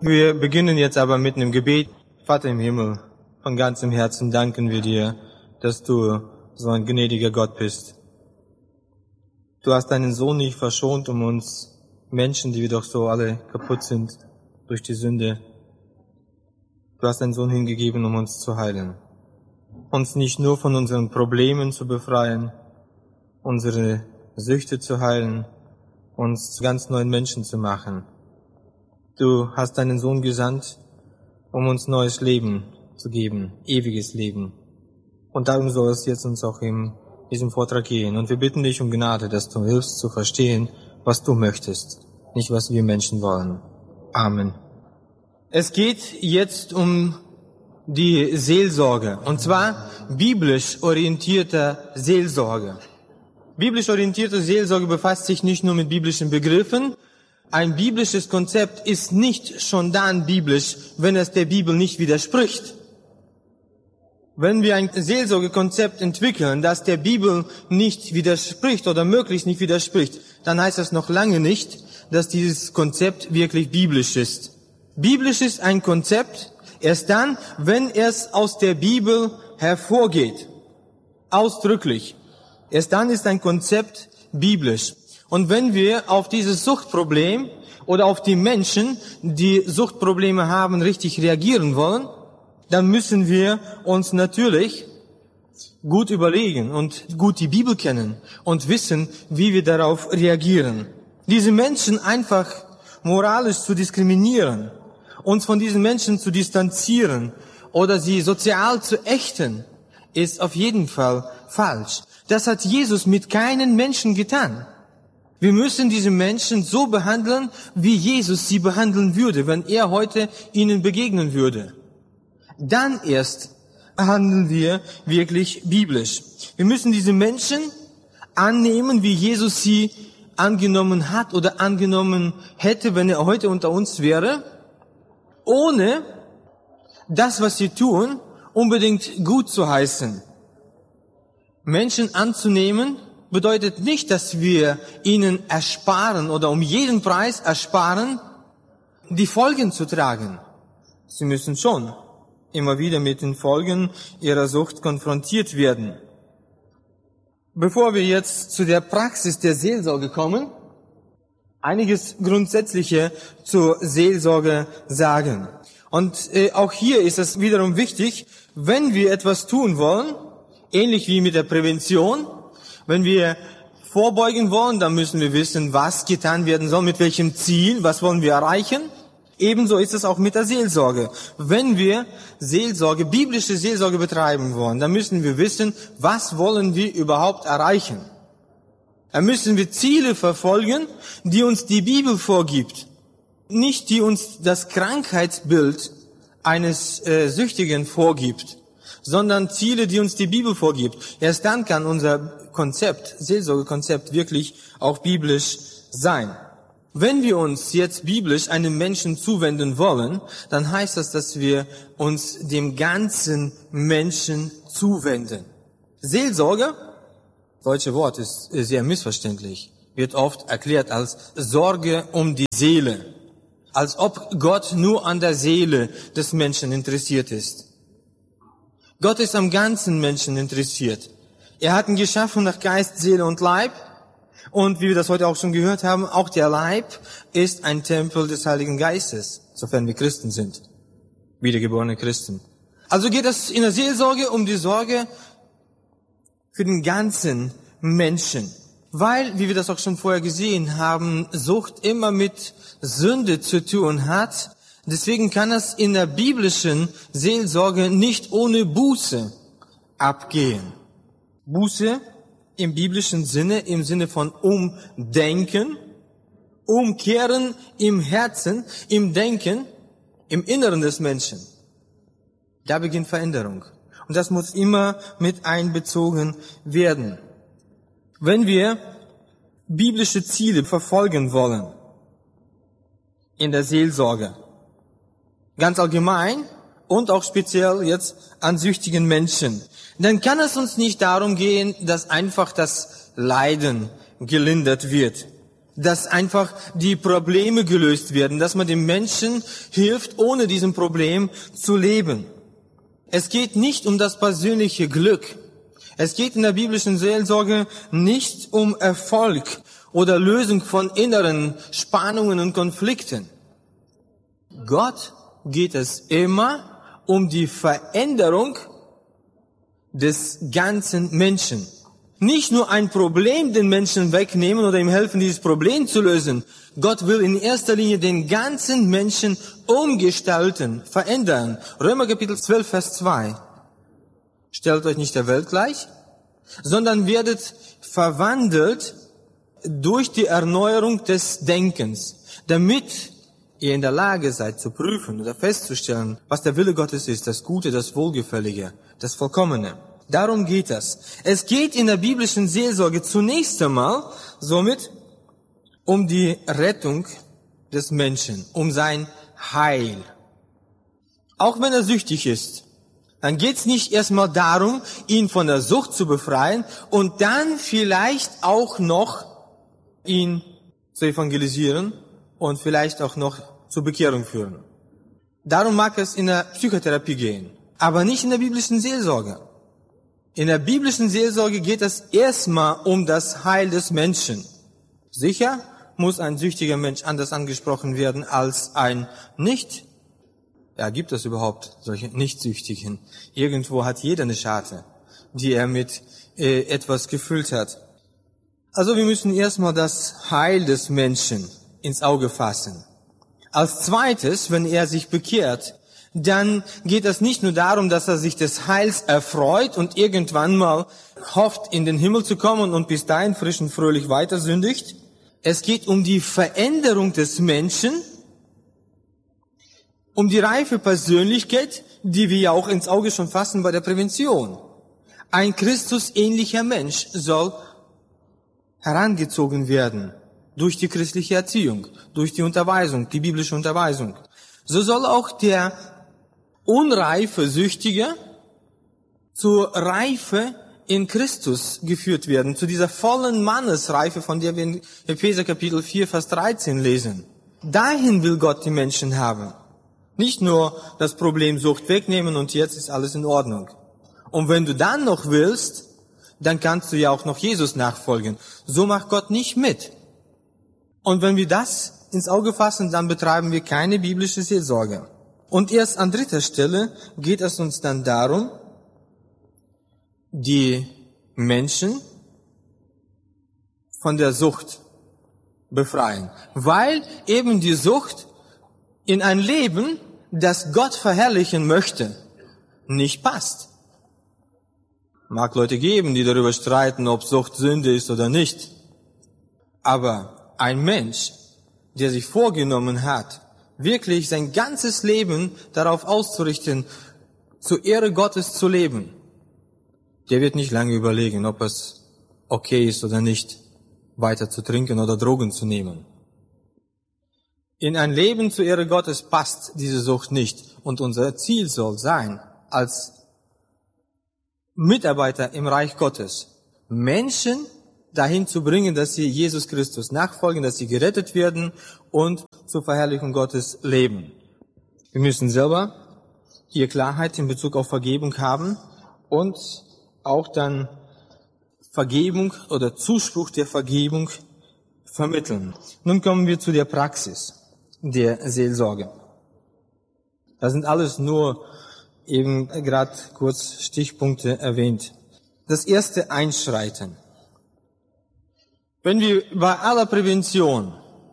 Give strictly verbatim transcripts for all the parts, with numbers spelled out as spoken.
Wir beginnen jetzt aber mit einem Gebet. Vater im Himmel, von ganzem Herzen danken wir dir, dass du so ein gnädiger Gott bist. Du hast deinen Sohn nicht verschont, um uns Menschen, die wir doch so alle kaputt sind durch die Sünde. Du hast deinen Sohn hingegeben, um uns zu heilen. Uns nicht nur von unseren Problemen zu befreien, unsere Süchte zu heilen, uns zu ganz neuen Menschen zu machen. Du hast deinen Sohn gesandt, um uns neues Leben zu geben, ewiges Leben. Und darum soll es jetzt uns auch in diesem Vortrag gehen. Und wir bitten dich um Gnade, dass du hilfst zu verstehen, was du möchtest, nicht was wir Menschen wollen. Amen. Es geht jetzt um die Seelsorge, und zwar biblisch orientierte Seelsorge. Biblisch orientierte Seelsorge befasst sich nicht nur mit biblischen Begriffen. Ein biblisches Konzept ist nicht schon dann biblisch, wenn es der Bibel nicht widerspricht. Wenn wir ein Seelsorgekonzept entwickeln, das der Bibel nicht widerspricht oder möglichst nicht widerspricht, dann heißt das noch lange nicht, dass dieses Konzept wirklich biblisch ist. Biblisch ist ein Konzept erst dann, wenn es aus der Bibel hervorgeht. Ausdrücklich. Erst dann ist ein Konzept biblisch. Und wenn wir auf dieses Suchtproblem oder auf die Menschen, die Suchtprobleme haben, richtig reagieren wollen, dann müssen wir uns natürlich gut überlegen und gut die Bibel kennen und wissen, wie wir darauf reagieren. Diese Menschen einfach moralisch zu diskriminieren, uns von diesen Menschen zu distanzieren oder sie sozial zu ächten, ist auf jeden Fall falsch. Das hat Jesus mit keinem Menschen getan. Wir müssen diese Menschen so behandeln, wie Jesus sie behandeln würde, wenn er heute ihnen begegnen würde. Dann erst handeln wir wirklich biblisch. Wir müssen diese Menschen annehmen, wie Jesus sie angenommen hat oder angenommen hätte, wenn er heute unter uns wäre, ohne das, was sie tun, unbedingt gut zu heißen. Menschen anzunehmen bedeutet nicht, dass wir ihnen ersparen oder um jeden Preis ersparen, die Folgen zu tragen. Sie müssen schon immer wieder mit den Folgen ihrer Sucht konfrontiert werden. Bevor wir jetzt zu der Praxis der Seelsorge kommen, einiges Grundsätzliche zur Seelsorge sagen. Und äh, auch hier ist es wiederum wichtig, wenn wir etwas tun wollen, ähnlich wie mit der Prävention, wenn wir vorbeugen wollen, dann müssen wir wissen, was getan werden soll, mit welchem Ziel, was wollen wir erreichen. Ebenso ist es auch mit der Seelsorge. Wenn wir Seelsorge, biblische Seelsorge betreiben wollen, dann müssen wir wissen, was wollen wir überhaupt erreichen. Dann müssen wir Ziele verfolgen, die uns die Bibel vorgibt. Nicht die uns das Krankheitsbild eines äh, Süchtigen vorgibt, sondern Ziele, die uns die Bibel vorgibt. Erst dann kann unser Konzept, Seelsorgekonzept wirklich auch biblisch sein. Wenn wir uns jetzt biblisch einem Menschen zuwenden wollen, dann heißt das, dass wir uns dem ganzen Menschen zuwenden. Seelsorge, das deutsche Wort ist sehr missverständlich, wird oft erklärt als Sorge um die Seele, als ob Gott nur an der Seele des Menschen interessiert ist. Gott ist am ganzen Menschen interessiert. Er hat ihn geschaffen nach Geist, Seele und Leib. Und wie wir das heute auch schon gehört haben, auch der Leib ist ein Tempel des Heiligen Geistes, sofern wir Christen sind, wiedergeborene Christen. Also geht es in der Seelsorge um die Sorge für den ganzen Menschen. Weil, wie wir das auch schon vorher gesehen haben, Sucht immer mit Sünde zu tun hat. Deswegen kann es in der biblischen Seelsorge nicht ohne Buße abgehen. Buße im biblischen Sinne, im Sinne von Umdenken, Umkehren im Herzen, im Denken, im Inneren des Menschen. Da beginnt Veränderung. Und das muss immer mit einbezogen werden. Wenn wir biblische Ziele verfolgen wollen in der Seelsorge, ganz allgemein und auch speziell jetzt an süchtigen Menschen, dann kann es uns nicht darum gehen, dass einfach das Leiden gelindert wird, dass einfach die Probleme gelöst werden, dass man dem Menschen hilft, ohne diesem Problem zu leben. Es geht nicht um das persönliche Glück. Es geht in der biblischen Seelsorge nicht um Erfolg oder Lösung von inneren Spannungen und Konflikten. Gott geht es immer um die Veränderung des ganzen Menschen. Nicht nur ein Problem den Menschen wegnehmen oder ihm helfen, dieses Problem zu lösen. Gott will in erster Linie den ganzen Menschen umgestalten, verändern. Römer Kapitel zwölf, Vers zwei. Stellt euch nicht der Welt gleich, sondern werdet verwandelt durch die Erneuerung des Denkens, damit ihr in der Lage seid zu prüfen oder festzustellen, was der Wille Gottes ist, das Gute, das Wohlgefällige, das Vollkommene. Darum geht es. Es geht in der biblischen Seelsorge zunächst einmal somit um die Rettung des Menschen, um sein Heil. Auch wenn er süchtig ist, dann geht es nicht erstmal darum, ihn von der Sucht zu befreien und dann vielleicht auch noch ihn zu evangelisieren und vielleicht auch noch zur Bekehrung führen. Darum mag es in der Psychotherapie gehen, aber nicht in der biblischen Seelsorge. In der biblischen Seelsorge geht es erstmal um das Heil des Menschen. Sicher muss ein süchtiger Mensch anders angesprochen werden als ein nicht. Ja, gibt es überhaupt solche Nicht-Süchtigen? Irgendwo hat jeder eine Scharte, die er mit äh, etwas gefüllt hat. Also wir müssen erstmal das Heil des Menschen ins Auge fassen. Als zweites, wenn er sich bekehrt, dann geht es nicht nur darum, dass er sich des Heils erfreut und irgendwann mal hofft, in den Himmel zu kommen und bis dahin frisch und fröhlich weiter sündigt. Es geht um die Veränderung des Menschen, um die reife Persönlichkeit, die wir ja auch ins Auge schon fassen bei der Prävention. Ein Christusähnlicher Mensch soll herangezogen werden durch die christliche Erziehung, durch die Unterweisung, die biblische Unterweisung. So soll auch der unreife Süchtige zur Reife in Christus geführt werden, zu dieser vollen Mannesreife, von der wir in Epheser Kapitel vier, Vers dreizehn lesen. Dahin will Gott die Menschen haben. Nicht nur das Problem Sucht wegnehmen und jetzt ist alles in Ordnung. Und wenn du dann noch willst, dann kannst du ja auch noch Jesus nachfolgen. So macht Gott nicht mit. Und wenn wir das ins Auge fassen, dann betreiben wir keine biblische Seelsorge. Und erst an dritter Stelle geht es uns dann darum, die Menschen von der Sucht befreien. Weil eben die Sucht in ein Leben, das Gott verherrlichen möchte, nicht passt. Mag Leute geben, die darüber streiten, ob Sucht Sünde ist oder nicht. Aber ein Mensch, der sich vorgenommen hat, wirklich sein ganzes Leben darauf auszurichten, zur Ehre Gottes zu leben, der wird nicht lange überlegen, ob es okay ist oder nicht, weiter zu trinken oder Drogen zu nehmen. In ein Leben zur Ehre Gottes passt diese Sucht nicht. Und unser Ziel soll sein, als Mitarbeiter im Reich Gottes, Menschen dahin zu bringen, dass sie Jesus Christus nachfolgen, dass sie gerettet werden und zur Verherrlichung Gottes leben. Wir müssen selber hier Klarheit in Bezug auf Vergebung haben und auch dann Vergebung oder Zuspruch der Vergebung vermitteln. Nun kommen wir zu der Praxis der Seelsorge. Das sind alles nur eben gerade kurz Stichpunkte erwähnt. Das erste, Einschreiten. Wenn wir bei aller Prävention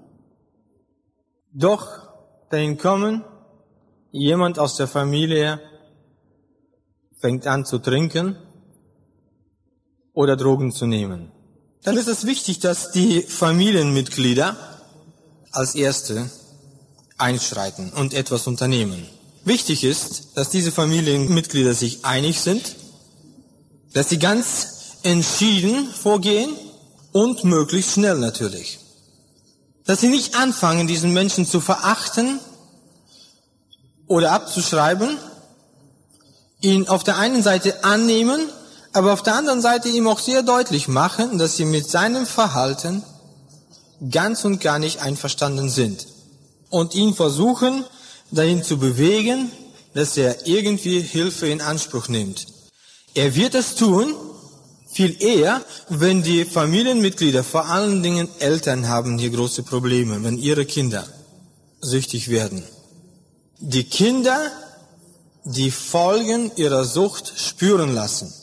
doch dahin kommen, jemand aus der Familie fängt an zu trinken oder Drogen zu nehmen, dann ist es wichtig, dass die Familienmitglieder als Erste einschreiten und etwas unternehmen. Wichtig ist, dass diese Familienmitglieder sich einig sind, dass sie ganz entschieden vorgehen und möglichst schnell natürlich. Dass sie nicht anfangen, diesen Menschen zu verachten oder abzuschreiben, ihn auf der einen Seite annehmen, aber auf der anderen Seite ihm auch sehr deutlich machen, dass sie mit seinem Verhalten ganz und gar nicht einverstanden sind und ihn versuchen, dahin zu bewegen, dass er irgendwie Hilfe in Anspruch nimmt. Er wird es tun, viel eher, wenn die Familienmitglieder, vor allen Dingen Eltern, haben hier große Probleme, wenn ihre Kinder süchtig werden. Die Kinder, die Folgen ihrer Sucht spüren lassen.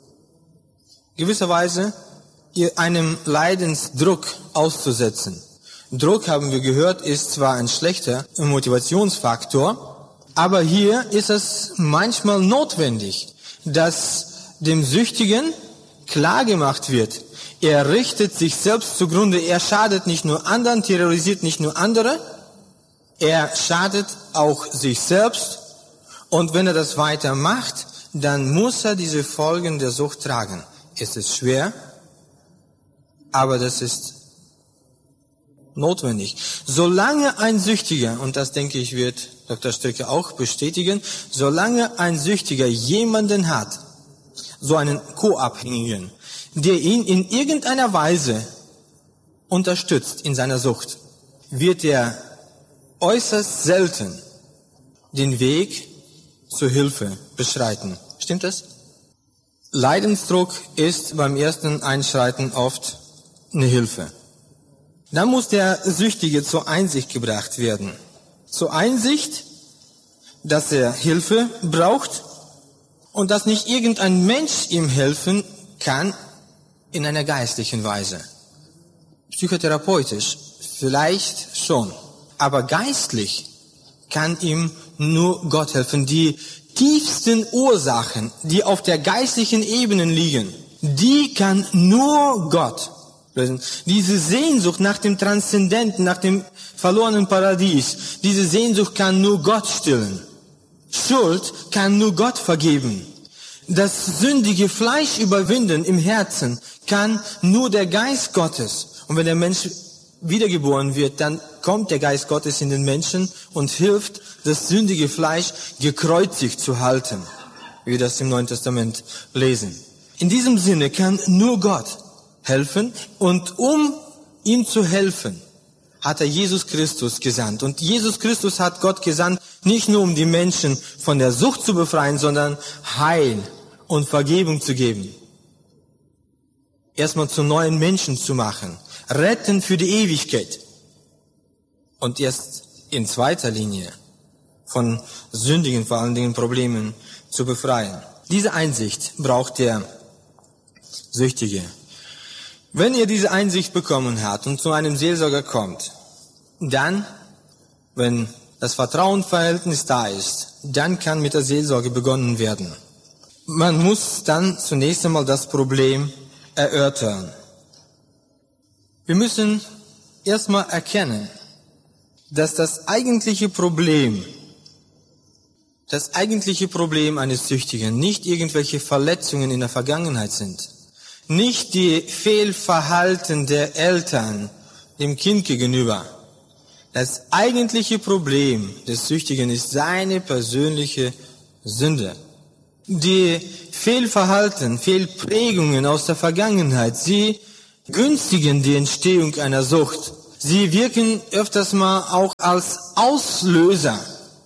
Gewisserweise einem Leidensdruck auszusetzen. Druck, haben wir gehört, ist zwar ein schlechter Motivationsfaktor, aber hier ist es manchmal notwendig, dass dem Süchtigen klar gemacht wird, er richtet sich selbst zugrunde, er schadet nicht nur anderen, terrorisiert nicht nur andere, er schadet auch sich selbst, und wenn er das weiter macht, dann muss er diese Folgen der Sucht tragen. Es ist schwer, aber das ist notwendig. Solange ein Süchtiger, und das denke ich wird Doktor Stricke auch bestätigen, solange ein Süchtiger jemanden hat, so einen Co-Abhängigen, der ihn in irgendeiner Weise unterstützt in seiner Sucht, wird er äußerst selten den Weg zur Hilfe beschreiten. Stimmt das? Leidensdruck ist beim ersten Einschreiten oft eine Hilfe. Dann muss der Süchtige zur Einsicht gebracht werden. Zur Einsicht, dass er Hilfe braucht und dass nicht irgendein Mensch ihm helfen kann in einer geistlichen Weise. Psychotherapeutisch vielleicht schon, aber geistlich kann ihm nur Gott helfen. Die tiefsten Ursachen, die auf der geistlichen Ebene liegen, die kann nur Gott lösen. Diese Sehnsucht nach dem Transzendenten, nach dem verlorenen Paradies, diese Sehnsucht kann nur Gott stillen. Schuld kann nur Gott vergeben. Das sündige Fleisch überwinden im Herzen kann nur der Geist Gottes. Und wenn der Mensch wiedergeboren wird, dann kommt der Geist Gottes in den Menschen und hilft, das sündige Fleisch gekreuzigt zu halten, wie wir das im Neuen Testament lesen. In diesem Sinne kann nur Gott helfen, und um ihm zu helfen, hat er Jesus Christus gesandt. Und Jesus Christus hat Gott gesandt, nicht nur um die Menschen von der Sucht zu befreien, sondern Heil und Vergebung zu geben. Erstmal zu neuen Menschen zu machen. Retten für die Ewigkeit. Und erst in zweiter Linie von sündigen, vor allen Dingen Problemen zu befreien. Diese Einsicht braucht der Süchtige. Wenn er diese Einsicht bekommen hat und zu einem Seelsorger kommt, dann, wenn das Vertrauensverhältnis da ist, dann kann mit der Seelsorge begonnen werden. Man muss dann zunächst einmal das Problem erörtern. Wir müssen erstmal erkennen, dass das eigentliche Problem, das eigentliche Problem eines Süchtigen nicht irgendwelche Verletzungen in der Vergangenheit sind, nicht die Fehlverhalten der Eltern dem Kind gegenüber. Das eigentliche Problem des Süchtigen ist seine persönliche Sünde. Die Fehlverhalten, Fehlprägungen aus der Vergangenheit, sie günstigen die Entstehung einer Sucht. Sie wirken öfters mal auch als Auslöser.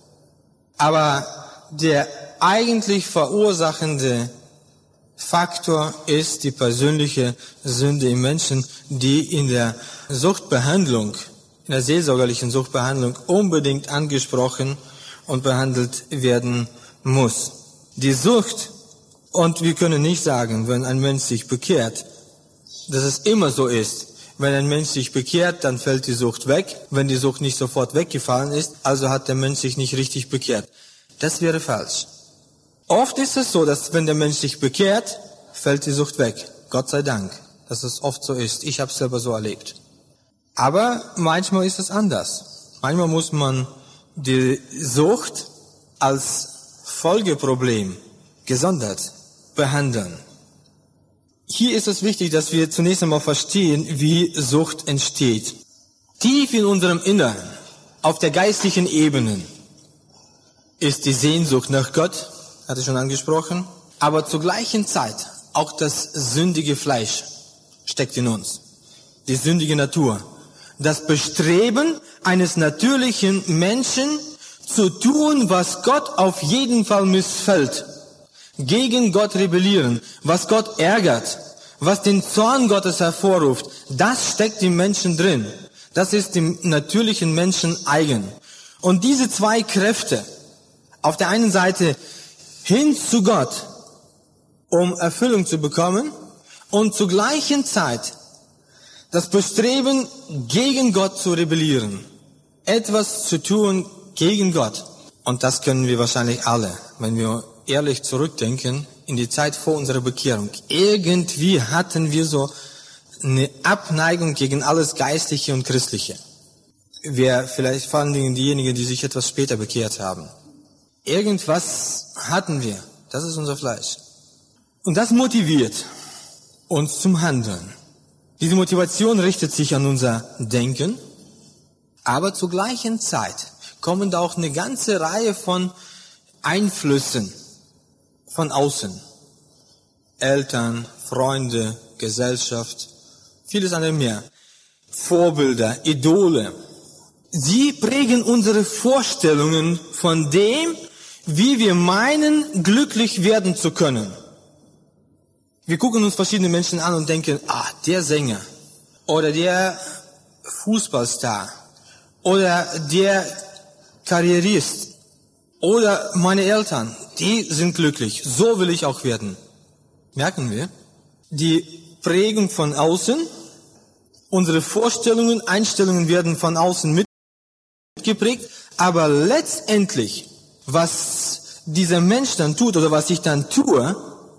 Aber der eigentlich verursachende Faktor ist die persönliche Sünde im Menschen, die in der Suchtbehandlung, in der seelsorgerlichen Suchtbehandlung unbedingt angesprochen und behandelt werden muss. Die Sucht, und wir können nicht sagen, wenn ein Mensch sich bekehrt, dass es immer so ist. Wenn ein Mensch sich bekehrt, dann fällt die Sucht weg. Wenn die Sucht nicht sofort weggefallen ist, also hat der Mensch sich nicht richtig bekehrt. Das wäre falsch. Oft ist es so, dass wenn der Mensch sich bekehrt, fällt die Sucht weg. Gott sei Dank, dass es oft so ist. Ich habe es selber so erlebt. Aber manchmal ist es anders. Manchmal muss man die Sucht als Folgeproblem gesondert behandeln. Hier ist es wichtig, dass wir zunächst einmal verstehen, wie Sucht entsteht. Tief in unserem Inneren, auf der geistlichen Ebene, ist die Sehnsucht nach Gott, hatte ich schon angesprochen, aber zur gleichen Zeit auch das sündige Fleisch steckt in uns, die sündige Natur. das Bestreben eines natürlichen Menschen zu tun, was Gott auf jeden Fall missfällt. Gegen Gott rebellieren, was Gott ärgert, was den Zorn Gottes hervorruft, das steckt im Menschen drin. Das ist dem natürlichen Menschen eigen. Und diese zwei Kräfte, auf der einen Seite hin zu Gott, um Erfüllung zu bekommen, und zur gleichen Zeit das Bestreben, gegen Gott zu rebellieren, etwas zu tun gegen Gott. Und das können wir wahrscheinlich alle, wenn wir ehrlich zurückdenken, in die Zeit vor unserer Bekehrung. Irgendwie hatten wir so eine Abneigung gegen alles Geistliche und Christliche. Wir, vielleicht vor allen Dingen diejenigen, die sich etwas später bekehrt haben. Irgendwas hatten wir. Das ist unser Fleisch. Und das motiviert uns zum Handeln. Diese Motivation richtet sich an unser Denken, aber zur gleichen Zeit kommen da auch eine ganze Reihe von Einflüssen von außen. Eltern, Freunde, Gesellschaft, vieles andere mehr. Vorbilder, Idole. Sie prägen unsere Vorstellungen von dem, wie wir meinen, glücklich werden zu können. Wir gucken uns verschiedene Menschen an und denken, ah, der Sänger oder der Fußballstar oder der Karrierist oder meine Eltern, die sind glücklich. So will ich auch werden. Merken wir? Die Prägung von außen, unsere Vorstellungen, Einstellungen werden von außen mitgeprägt, aber letztendlich, was dieser Mensch dann tut oder was ich dann tue,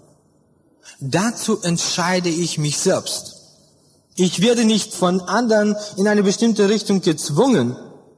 dazu entscheide ich mich selbst. Ich werde nicht von anderen in eine bestimmte Richtung gezwungen.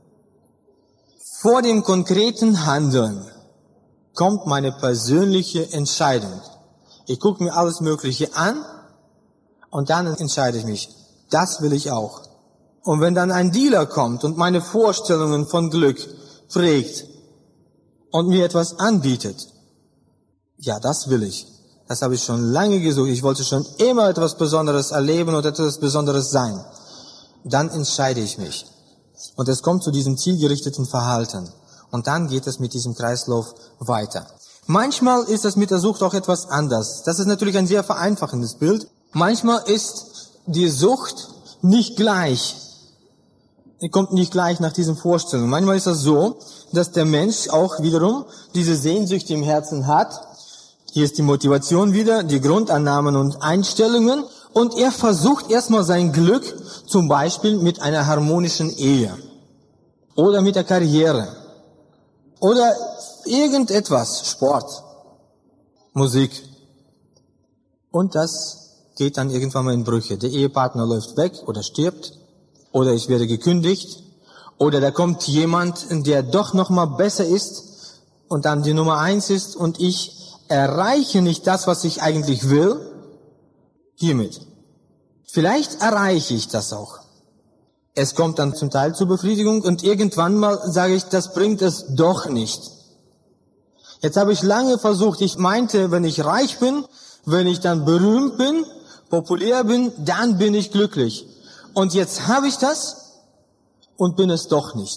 Vor dem konkreten Handeln kommt meine persönliche Entscheidung. Ich gucke mir alles Mögliche an und dann entscheide ich mich. Das will ich auch. Und wenn dann ein Dealer kommt und meine Vorstellungen von Glück prägt und mir etwas anbietet, ja, das will ich. Das habe ich schon lange gesucht. Ich wollte schon immer etwas Besonderes erleben oder etwas Besonderes sein. Dann entscheide ich mich. Und es kommt zu diesem zielgerichteten Verhalten. Und dann geht es mit diesem Kreislauf weiter. Manchmal ist es mit der Sucht auch etwas anders. Das ist natürlich ein sehr vereinfachendes Bild. Manchmal ist die Sucht nicht gleich. Die kommt nicht gleich nach diesen Vorstellungen. Manchmal ist es so, dass der Mensch auch wiederum diese Sehnsucht im Herzen hat. Hier ist die Motivation wieder, die Grundannahmen und Einstellungen. Und er versucht erstmal sein Glück, zum Beispiel mit einer harmonischen Ehe. Oder mit der Karriere. Oder irgendetwas, Sport, Musik. Und das geht dann irgendwann mal in Brüche. Der Ehepartner läuft weg oder stirbt. Oder ich werde gekündigt. Oder da kommt jemand, der doch noch mal besser ist und dann die Nummer eins ist und ich erreiche nicht das, was ich eigentlich will, hiermit. Vielleicht erreiche ich das auch. Es kommt dann zum Teil zur Befriedigung und irgendwann mal sage ich, das bringt es doch nicht. Jetzt habe ich lange versucht, ich meinte, wenn ich reich bin, wenn ich dann berühmt bin, populär bin, dann bin ich glücklich. Und jetzt habe ich das und bin es doch nicht.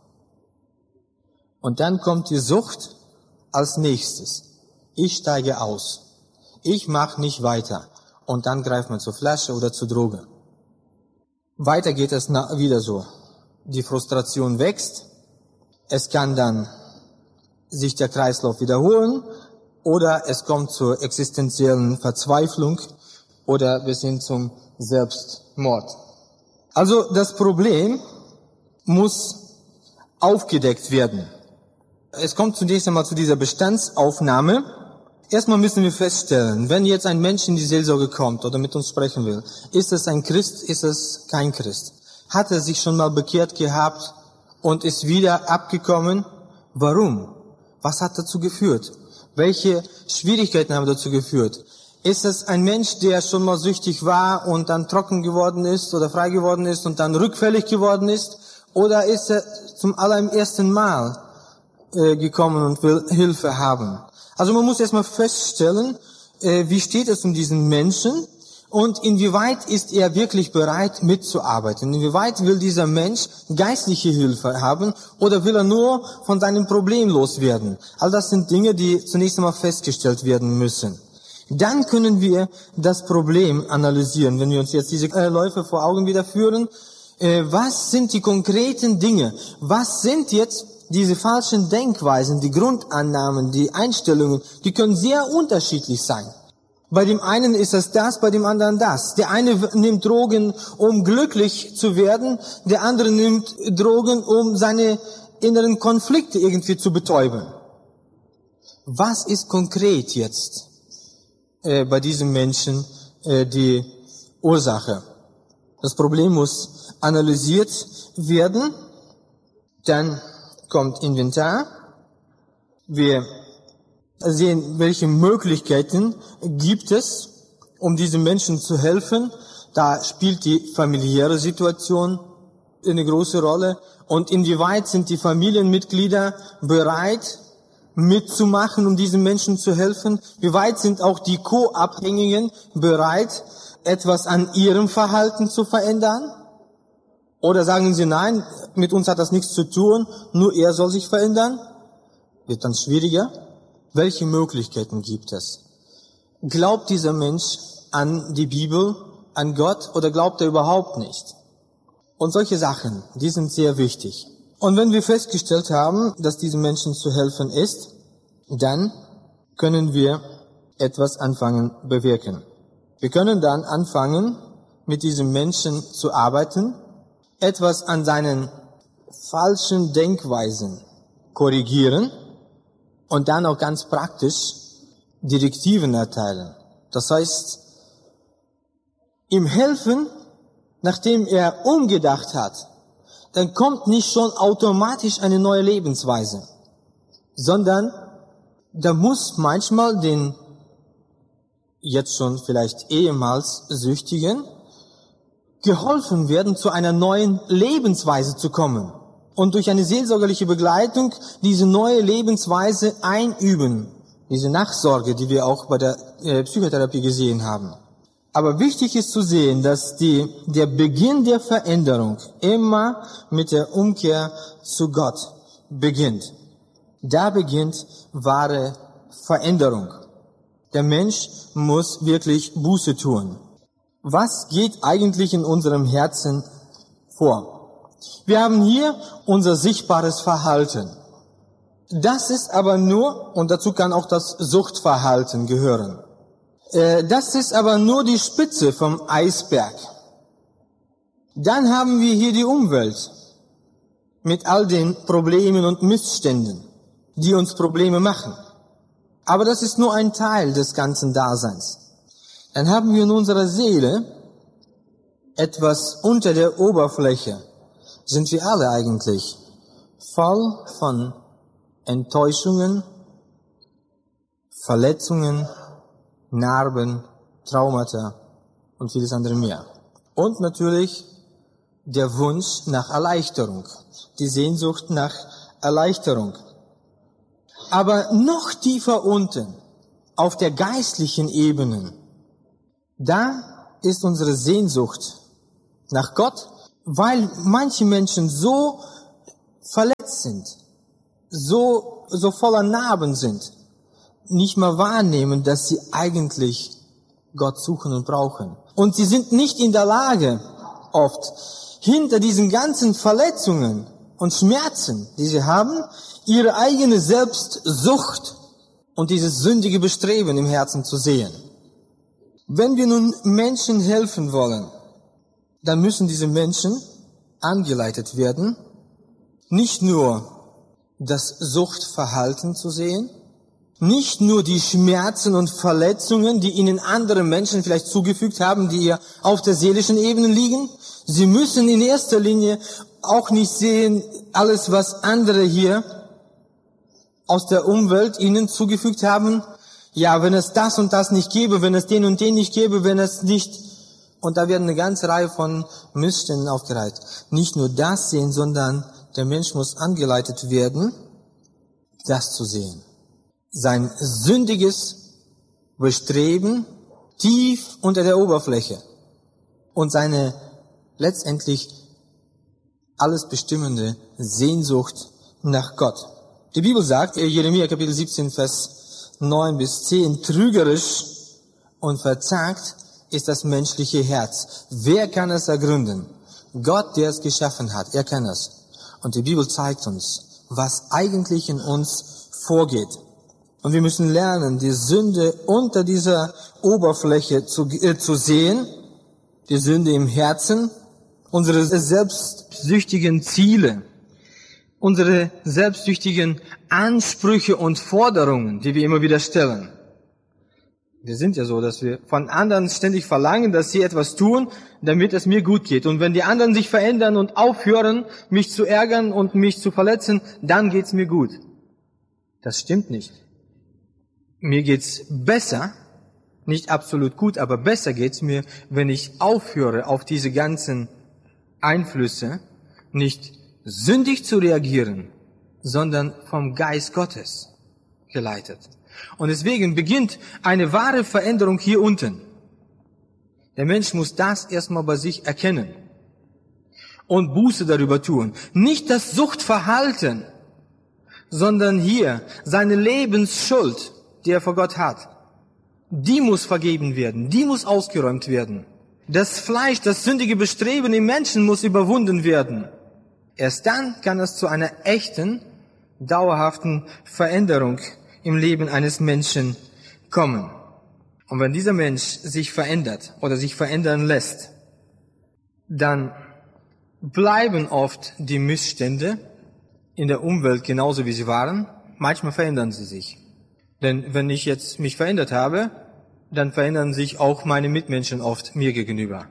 Und dann kommt die Sucht als nächstes. Ich steige aus. Ich mache nicht weiter. Und dann greift man zur Flasche oder zur Droge. Weiter geht es wieder so. Die Frustration wächst. Es kann dann sich der Kreislauf wiederholen oder es kommt zur existenziellen Verzweiflung oder bis hin zum Selbstmord. Also das Problem muss aufgedeckt werden. Es kommt zunächst einmal zu dieser Bestandsaufnahme. Erstmal müssen wir feststellen, wenn jetzt ein Mensch in die Seelsorge kommt oder mit uns sprechen will, ist es ein Christ, ist es kein Christ? Hat er sich schon mal bekehrt gehabt und ist wieder abgekommen? Warum? Was hat dazu geführt? Welche Schwierigkeiten haben dazu geführt? Ist es ein Mensch, der schon mal süchtig war und dann trocken geworden ist oder frei geworden ist und dann rückfällig geworden ist? Oder ist er zum allerersten Mal äh, gekommen und will Hilfe haben? Also man muss erstmal feststellen, äh, wie steht es um diesen Menschen Und inwieweit ist er wirklich bereit mitzuarbeiten? Inwieweit will dieser Mensch geistliche Hilfe haben oder will er nur von seinem Problem loswerden? All das sind Dinge, die zunächst einmal festgestellt werden müssen. Dann können wir das Problem analysieren. Wenn wir uns jetzt diese äh, Läufe vor Augen wieder führen, äh, was sind die konkreten Dinge? Was sind jetzt diese falschen Denkweisen, die Grundannahmen, die Einstellungen? Die können sehr unterschiedlich sein. Bei dem einen ist es das, bei dem anderen das. Der eine nimmt Drogen, um glücklich zu werden. Der andere nimmt Drogen, um seine inneren Konflikte irgendwie zu betäuben. Was ist konkret jetzt äh, bei diesem Menschen äh, die Ursache? Das Problem muss analysiert werden. Dann kommt Inventar. Wir sehen, welche Möglichkeiten gibt es, um diesen Menschen zu helfen. Da spielt die familiäre Situation eine große Rolle. Und inwieweit sind die Familienmitglieder bereit, mitzumachen, um diesen Menschen zu helfen? Wie weit sind auch die Co-Abhängigen bereit, etwas an ihrem Verhalten zu verändern? Oder sagen sie, nein, mit uns hat das nichts zu tun, nur er soll sich verändern? Wird dann schwieriger. Welche Möglichkeiten gibt es? Glaubt dieser Mensch an die Bibel, an Gott, oder glaubt er überhaupt nicht? Und solche Sachen, die sind sehr wichtig. Und wenn wir festgestellt haben, dass diesem Menschen zu helfen ist, dann können wir etwas anfangen bewirken. Wir können dann anfangen, mit diesem Menschen zu arbeiten, etwas an seinen falschen Denkweisen korrigieren, und dann auch ganz praktisch Direktiven erteilen. Das heißt, ihm helfen, nachdem er umgedacht hat, dann kommt nicht schon automatisch eine neue Lebensweise, sondern da muss manchmal den jetzt schon vielleicht ehemals Süchtigen geholfen werden, zu einer neuen Lebensweise zu kommen. Und durch eine seelsorgerliche Begleitung diese neue Lebensweise einüben. Diese Nachsorge, die wir auch bei der äh, Psychotherapie gesehen haben. Aber wichtig ist zu sehen, dass die, der Beginn der Veränderung immer mit der Umkehr zu Gott beginnt. Da beginnt wahre Veränderung. Der Mensch muss wirklich Buße tun. Was geht eigentlich in unserem Herzen vor? Wir haben hier unser sichtbares Verhalten. Das ist aber nur, und dazu kann auch das Suchtverhalten gehören, das ist aber nur die Spitze vom Eisberg. Dann haben wir hier die Umwelt mit all den Problemen und Missständen, die uns Probleme machen. Aber das ist nur ein Teil des ganzen Daseins. Dann haben wir in unserer Seele etwas unter der Oberfläche. Sind wir alle eigentlich voll von Enttäuschungen, Verletzungen, Narben, Traumata und vieles andere mehr. Und natürlich der Wunsch nach Erleichterung, die Sehnsucht nach Erleichterung. Aber noch tiefer unten, auf der geistlichen Ebene, da ist unsere Sehnsucht nach Gott, weil manche Menschen so verletzt sind, so, so voller Narben sind, nicht mal wahrnehmen, dass sie eigentlich Gott suchen und brauchen. Und sie sind nicht in der Lage, oft hinter diesen ganzen Verletzungen und Schmerzen, die sie haben, ihre eigene Selbstsucht und dieses sündige Bestreben im Herzen zu sehen. Wenn wir nun Menschen helfen wollen, dann müssen diese Menschen angeleitet werden, nicht nur das Suchtverhalten zu sehen, nicht nur die Schmerzen und Verletzungen, die ihnen andere Menschen vielleicht zugefügt haben, die ihr auf der seelischen Ebene liegen. Sie müssen in erster Linie auch nicht sehen, alles, was andere hier aus der Umwelt ihnen zugefügt haben. Ja, wenn es das und das nicht gäbe, wenn es den und den nicht gäbe, wenn es nicht... Und da werden eine ganze Reihe von Missständen aufgereiht. Nicht nur das sehen, sondern der Mensch muss angeleitet werden, das zu sehen. Sein sündiges Bestreben tief unter der Oberfläche und seine letztendlich alles bestimmende Sehnsucht nach Gott. Die Bibel sagt, Jeremia Kapitel siebzehn, Vers neun bis zehn, trügerisch und verzagt ist das menschliche Herz. Wer kann es ergründen? Gott, der es geschaffen hat, er kann es. Und die Bibel zeigt uns, was eigentlich in uns vorgeht. Und wir müssen lernen, die Sünde unter dieser Oberfläche zu, äh, zu sehen, die Sünde im Herzen, unsere selbstsüchtigen Ziele, unsere selbstsüchtigen Ansprüche und Forderungen, die wir immer wieder stellen. Wir sind ja so, dass wir von anderen ständig verlangen, dass sie etwas tun, damit es mir gut geht. Und wenn die anderen sich verändern und aufhören, mich zu ärgern und mich zu verletzen, dann geht's mir gut. Das stimmt nicht. Mir geht's besser, nicht absolut gut, aber besser geht's mir, wenn ich aufhöre, auf diese ganzen Einflüsse nicht sündig zu reagieren, sondern vom Geist Gottes geleitet. Und deswegen beginnt eine wahre Veränderung hier unten. Der Mensch muss das erstmal bei sich erkennen und Buße darüber tun. Nicht das Suchtverhalten, sondern hier seine Lebensschuld, die er vor Gott hat. Die muss vergeben werden, die muss ausgeräumt werden. Das Fleisch, das sündige Bestreben im Menschen muss überwunden werden. Erst dann kann es zu einer echten, dauerhaften Veränderung im Leben eines Menschen kommen. Und wenn dieser Mensch sich verändert oder sich verändern lässt, dann bleiben oft die Missstände in der Umwelt genauso wie sie waren. Manchmal verändern sie sich. Denn wenn ich jetzt mich verändert habe, dann verändern sich auch meine Mitmenschen oft mir gegenüber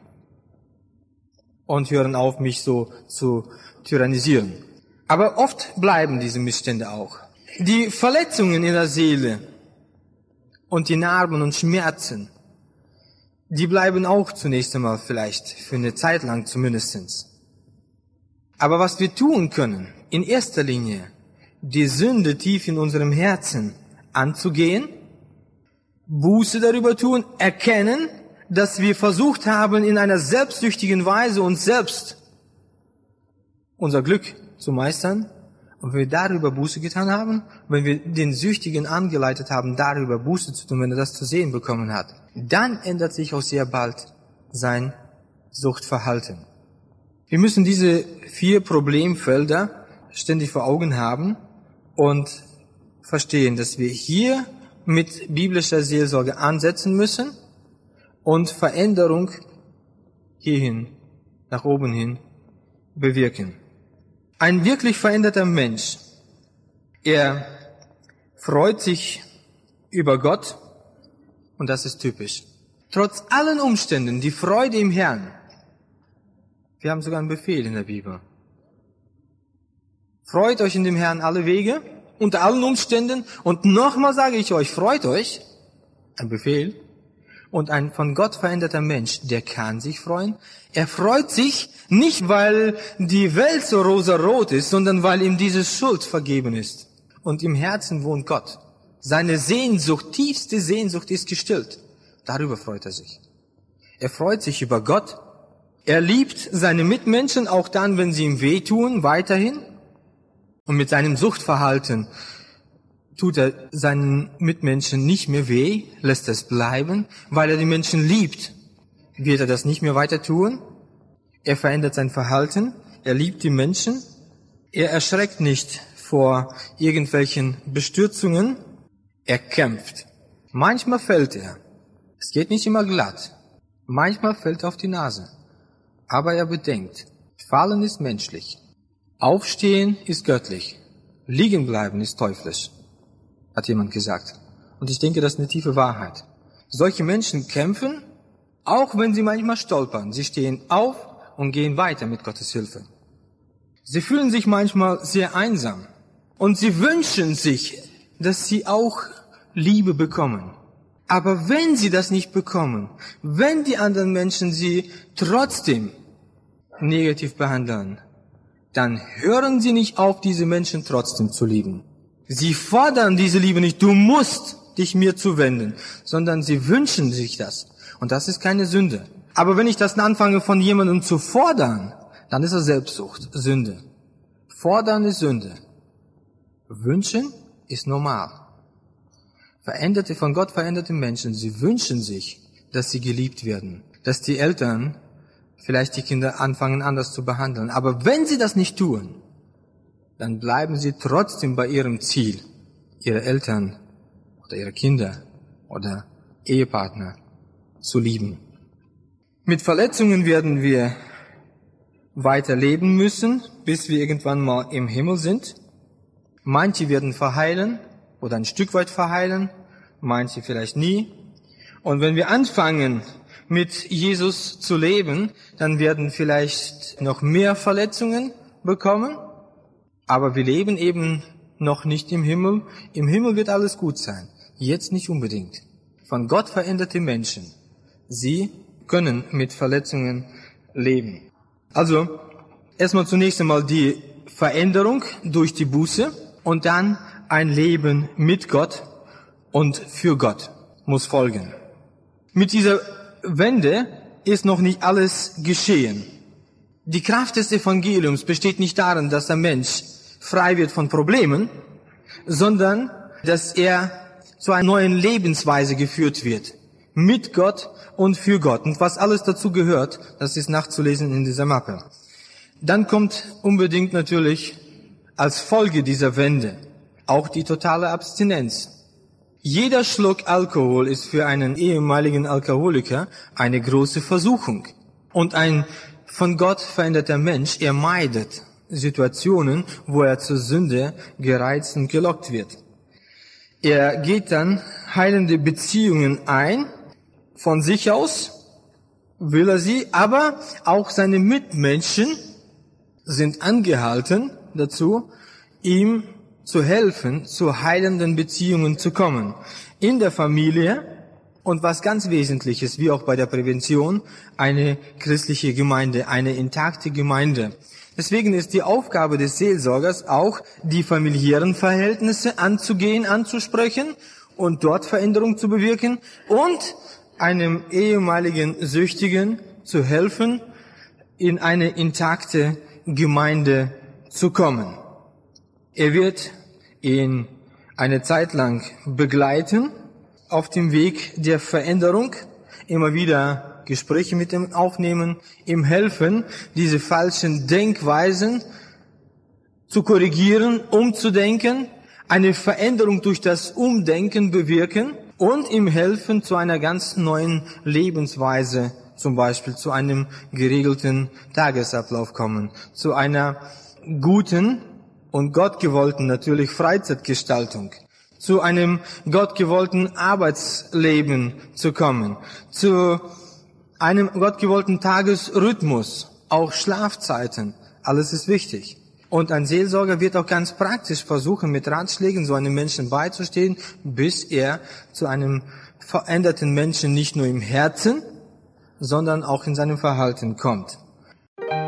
und hören auf, mich so zu tyrannisieren. Aber oft bleiben diese Missstände auch. Die Verletzungen in der Seele und die Narben und Schmerzen, die bleiben auch zunächst einmal vielleicht, für eine Zeit lang zumindest. Aber was wir tun können, in erster Linie, die Sünde tief in unserem Herzen anzugehen, Buße darüber tun, erkennen, dass wir versucht haben, in einer selbstsüchtigen Weise uns selbst unser Glück zu meistern. Und wenn wir darüber Buße getan haben, wenn wir den Süchtigen angeleitet haben, darüber Buße zu tun, wenn er das zu sehen bekommen hat, dann ändert sich auch sehr bald sein Suchtverhalten. Wir müssen diese vier Problemfelder ständig vor Augen haben und verstehen, dass wir hier mit biblischer Seelsorge ansetzen müssen und Veränderung hierhin, nach oben hin, bewirken. Ein wirklich veränderter Mensch, er freut sich über Gott, und das ist typisch. Trotz allen Umständen, die Freude im Herrn. Wir haben sogar einen Befehl in der Bibel. Freut euch in dem Herrn alle Wege, unter allen Umständen, und nochmal sage ich euch, freut euch, ein Befehl. Und ein von Gott veränderter Mensch, der kann sich freuen. Er freut sich nicht, weil die Welt so rosarot ist, sondern weil ihm diese Schuld vergeben ist. Und im Herzen wohnt Gott. Seine Sehnsucht, tiefste Sehnsucht ist gestillt. Darüber freut er sich. Er freut sich über Gott. Er liebt seine Mitmenschen, auch dann, wenn sie ihm wehtun, weiterhin. Und mit seinem Suchtverhalten tut er seinen Mitmenschen nicht mehr weh, lässt es bleiben, weil er die Menschen liebt. Wird er das nicht mehr weiter tun? Er verändert sein Verhalten, er liebt die Menschen, er erschreckt nicht vor irgendwelchen Bestürzungen, er kämpft. Manchmal fällt er, es geht nicht immer glatt, manchmal fällt er auf die Nase, aber er bedenkt, Fallen ist menschlich, Aufstehen ist göttlich, Liegen bleiben ist teuflisch, hat jemand gesagt. Und ich denke, das ist eine tiefe Wahrheit. Solche Menschen kämpfen, auch wenn sie manchmal stolpern. Sie stehen auf und gehen weiter mit Gottes Hilfe. Sie fühlen sich manchmal sehr einsam. Und sie wünschen sich, dass sie auch Liebe bekommen. Aber wenn sie das nicht bekommen, wenn die anderen Menschen sie trotzdem negativ behandeln, dann hören sie nicht auf, diese Menschen trotzdem zu lieben. Sie fordern diese Liebe nicht, du musst dich mir zuwenden, sondern sie wünschen sich das. Und das ist keine Sünde. Aber wenn ich das anfange, von jemandem zu fordern, dann ist das Selbstsucht, Sünde. Fordern ist Sünde. Wünschen ist normal. Veränderte, von Gott veränderte Menschen, sie wünschen sich, dass sie geliebt werden, dass die Eltern vielleicht die Kinder anfangen anders zu behandeln. Aber wenn sie das nicht tun, dann bleiben sie trotzdem bei ihrem Ziel, ihre Eltern oder ihre Kinder oder Ehepartner zu lieben. Mit Verletzungen werden wir weiterleben müssen, bis wir irgendwann mal im Himmel sind. Manche werden verheilen oder ein Stück weit verheilen, manche vielleicht nie. Und wenn wir anfangen, mit Jesus zu leben, dann werden vielleicht noch mehr Verletzungen bekommen. Aber wir leben eben noch nicht im Himmel. Im Himmel wird alles gut sein. Jetzt nicht unbedingt. Von Gott veränderte Menschen, sie können mit Verletzungen leben. Also, erstmal zunächst einmal die Veränderung durch die Buße und dann ein Leben mit Gott und für Gott muss folgen. Mit dieser Wende ist noch nicht alles geschehen. Die Kraft des Evangeliums besteht nicht darin, dass der Mensch frei wird von Problemen, sondern dass er zu einer neuen Lebensweise geführt wird. Mit Gott und für Gott. Und was alles dazu gehört, das ist nachzulesen in dieser Mappe. Dann kommt unbedingt natürlich als Folge dieser Wende auch die totale Abstinenz. Jeder Schluck Alkohol ist für einen ehemaligen Alkoholiker eine große Versuchung. Und ein von Gott veränderter Mensch, er meidet Situationen, wo er zur Sünde gereizt und gelockt wird. Er geht dann heilende Beziehungen ein, von sich aus will er sie, aber auch seine Mitmenschen sind angehalten dazu, ihm zu helfen, zu heilenden Beziehungen zu kommen. In der Familie und was ganz Wesentliches, wie auch bei der Prävention, eine christliche Gemeinde, eine intakte Gemeinde. Deswegen ist die Aufgabe des Seelsorgers auch, die familiären Verhältnisse anzugehen, anzusprechen und dort Veränderung zu bewirken und einem ehemaligen Süchtigen zu helfen, in eine intakte Gemeinde zu kommen. Er wird ihn eine Zeit lang begleiten auf dem Weg der Veränderung, immer wieder Gespräche mit ihm aufnehmen, ihm helfen, diese falschen Denkweisen zu korrigieren, umzudenken, eine Veränderung durch das Umdenken bewirken und ihm helfen zu einer ganz neuen Lebensweise, zum Beispiel zu einem geregelten Tagesablauf kommen, zu einer guten und gottgewollten natürlich Freizeitgestaltung, zu einem gottgewollten Arbeitsleben zu kommen, zu einem gottgewollten Tagesrhythmus, auch Schlafzeiten, alles ist wichtig. Und ein Seelsorger wird auch ganz praktisch versuchen, mit Ratschlägen so einem Menschen beizustehen, bis er zu einem veränderten Menschen nicht nur im Herzen, sondern auch in seinem Verhalten kommt.